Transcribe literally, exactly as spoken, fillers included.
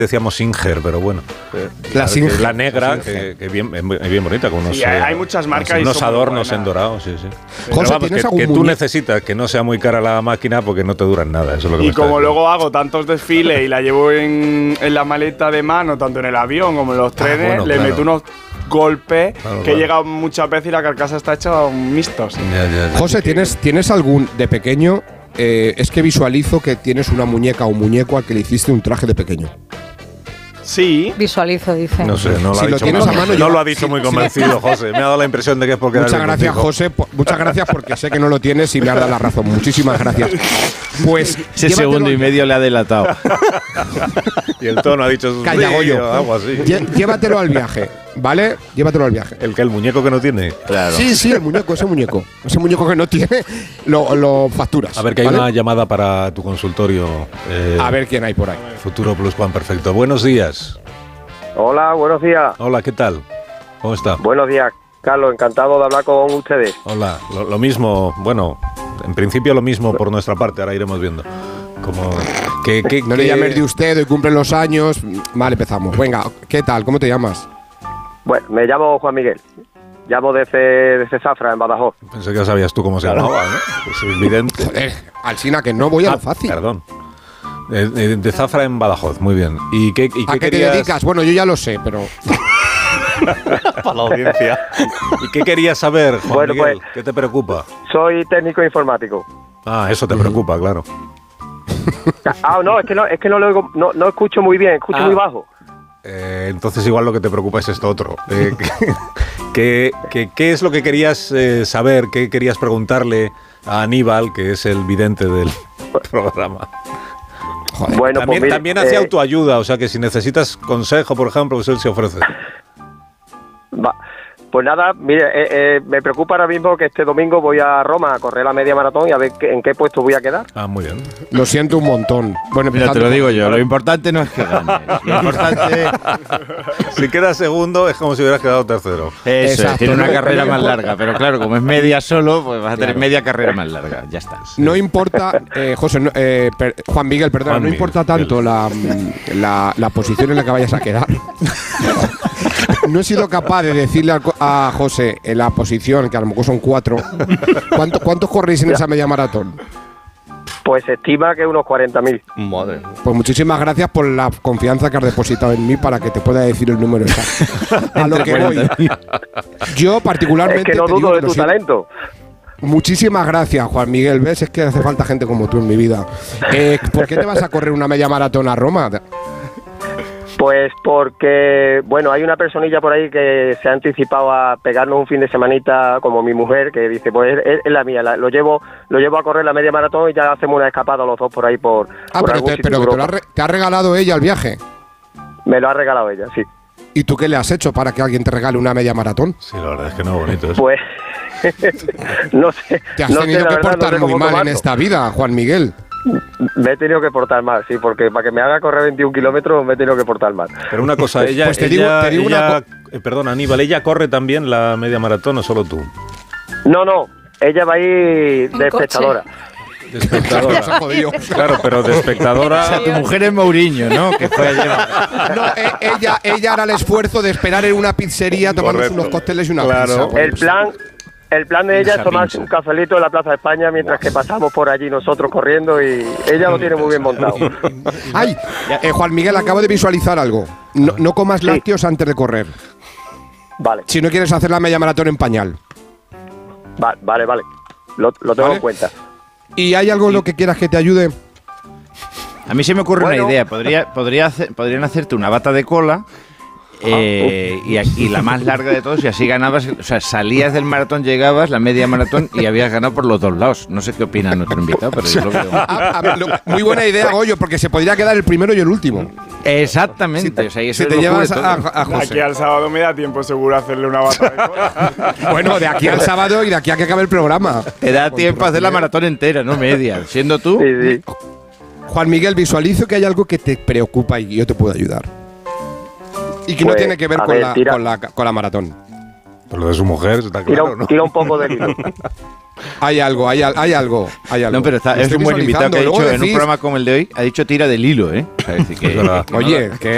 decíamos Singer, pero bueno. La, Singer, la negra, la que, que bien, es bien bonita, con unos, sí, hay, hay muchas marcas unos y adornos en dorado, sí, sí. José, vamos, ¿tienes que, algún que tú muñe- necesitas que no sea muy cara la máquina porque no te duran nada. Eso es lo que y me como está luego hago tantos desfiles y la llevo en, en la maleta de mano, tanto en el avión como en los trenes, bueno, le claro. meto unos golpes Claro, que claro. he llegado muchas veces y la carcasa está hecha mixtos. Ya, ya, ya. José, ¿tienes, ¿tienes algún de pequeño? Eh, es que visualizo que tienes una muñeca o muñeco al que le hiciste un traje de pequeño. Sí. Visualizo, dice. No sé, no lo Si ha lo dicho tienes muy, a mano, no yo- lo ha dicho muy convencido, José. Me ha dado la impresión de que es porque Muchas gracias, José. po- Muchas gracias porque sé que no lo tienes y me has dado la razón. Muchísimas gracias. Pues Ese llévatelo segundo al- y medio le ha delatado. Y el tono ha dicho Calla, sí, Goyo. o algo así. Lle- Llévatelo al viaje, ¿vale? Llévatelo al viaje. El que el muñeco que no tiene. Claro. Sí, sí, el muñeco, ese muñeco. Ese muñeco que no tiene, lo, lo facturas. A ver, que hay ¿vale? una llamada para tu consultorio. eh, A ver quién hay por ahí. Futuro Plus Juan Perfecto. Buenos días. Hola, buenos días. Hola, ¿qué tal? ¿Cómo está? Buenos días, Carlos. Encantado de hablar con ustedes. Hola, lo, lo mismo, bueno, en principio lo mismo por nuestra parte, ahora iremos viendo. Como que, que- No le que- llames de usted, hoy cumplen los años. Vale, empezamos. Venga, ¿qué tal? ¿Cómo te llamas? Bueno, me llamo Juan Miguel. Llamo desde, desde Zafra, en Badajoz. Pensé que ya sabías tú cómo se llamaba, ¿no? Pues es evidente. Joder, Alsina, que no voy a Ah, lo fácil. Perdón. De, de- de Zafra en Badajoz, muy bien. ¿Y qué, y ¿A qué te querías- dedicas? Bueno, yo ya lo sé, pero Para la audiencia. ¿Y qué querías saber, Juan Bueno, Miguel? pues- ¿Qué te preocupa? Soy técnico informático. Ah, eso te preocupa, claro. Ah, no, es que no, es que no lo oigo- no, no escucho muy bien, escucho Ah. muy bajo. Eh, entonces igual lo que te preocupa es esto otro. Eh, ¿qué, qué, qué es lo que querías eh, saber? ¿Qué querías preguntarle a Aníbal, que es el vidente del programa? joder. Bueno, También, pues mire, también hace eh, autoayuda, o sea que si necesitas consejo, por ejemplo, pues él se ofrece. va. Pues nada, mire, eh, eh, me preocupa ahora mismo que este domingo voy a Roma a correr la media maratón y a ver qué- en qué puesto voy a quedar. Ah, muy bien. Lo siento un montón. Bueno, Mira, te empezando lo por- digo yo, lo importante no es que ganes. Lo importante Si quedas segundo es como si hubieras quedado tercero. es eso, Exacto, tiene una no- carrera no más importa. larga. Pero claro, como es media solo, pues vas a tener Claro. media carrera más larga. Ya está. No importa, eh, José, no- eh, per- Juan Miguel, perdón, Juan no Miguel, importa tanto la, mm, la, la posición en la que vayas a quedar. No he sido capaz de decirle a, co- a José en la posición, que a lo mejor son cuatro. ¿Cuánto, ¿Cuántos corréis en esa media maratón? Pues se estima que unos cuarenta mil. Madre. Pues muchísimas gracias por la confianza que has depositado en mí para que te pueda decir el número exacto. A lo que voy. Yo Es particularmente que no te digo dudo que de lo tu siento. talento. Muchísimas gracias, Juan Miguel. ¿Ves? Es que hace falta gente como tú en mi vida. Eh, ¿Por qué te vas a correr una media maratón a Roma? Pues porque, bueno, hay una personilla por ahí que se ha anticipado a pegarnos un fin de semanita, como mi mujer, que dice, pues es, es la mía, la- lo llevo lo llevo a correr la media maratón y ya hacemos una escapada los dos por ahí por, Ah, por pero, algún te, sitio pero de que te, lo ha, Europa. re- te ha regalado ella el viaje. Me lo ha regalado ella, sí. ¿Y tú qué le has hecho para que alguien te regale una media maratón? Sí, la verdad es que no, bonito eso. Pues, no sé. Te has no sé, tenido la que verdad, no portar sé muy cómo mal en tomarlo. esta vida, Juan Miguel. Me he tenido que portar mal, sí, porque para que me haga correr veintiún kilómetros me he tenido que portar mal. Pero una cosa, ella, Pues te digo- ella- te digo una ella- eh, perdón, Aníbal, ¿ella corre también la media maratón o solo tú? No, no, ella va a ir En de coche. espectadora. De espectadora. Se ha jodido. Claro, pero de O espectadora. sea, tu mujer es Mourinho, ¿no? Que fue ayer. No, eh, ella, ella hará el esfuerzo de esperar en una pizzería tomándose Correcto. unos cócteles y una Claro. pizza. El plan, el plan de ella es Esa tomarse pincha. un cafelito en la Plaza de España mientras que pasamos por allí nosotros corriendo y ella lo tiene muy bien montado. Ay, eh, Juan Miguel, acabo de visualizar algo. No, no comas Sí. lácteos antes de correr. Vale, Si no quieres hacer la media maratón en pañal. va- vale, vale. Lo, lo tengo Vale. en cuenta. ¿Y hay algo en lo que quieras que te ayude? A mí se me ocurre Bueno. una idea. Podría, podría hacer- podrían hacerte una bata de cola. eh, y, aquí la más larga de todos, y así ganabas, o sea, salías del maratón, llegabas, la media maratón, y habías ganado por los dos lados. No sé qué opina nuestro invitado, pero yo lo veo. Ah, ah, lo- muy buena idea, Goyo, porque se podría quedar el primero y el último. Exactamente. O sea, y eso Si es te lo llevas juro a, todo. a Aquí José. al sábado me da tiempo seguro hacerle una bata de cola. Bueno, de aquí al sábado y de aquí a que acabe el programa. Te da Con tiempo tu a hacer la rapidez. maratón entera, no media. Siendo tú. Sí, sí. Juan Miguel, visualizo que hay algo que te preocupa y yo te puedo ayudar. Y que no Pues, tiene que ver, a con, ver, la, tira. con, la, con la maratón. Pero lo de su mujer está Tira, claro, un- ¿no? tira un poco del hilo. Hay algo, hay, al- hay algo, hay algo. No, pero está, Lo es estoy un buen invitado que ha visualizando. dicho Luego en un decís, programa como el de hoy, ha dicho tira del hilo, ¿eh? O sea, es decir, que- Es verdad. Oye, que